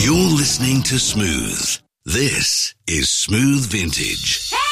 You're listening to Smooth. This is Smooth Vintage.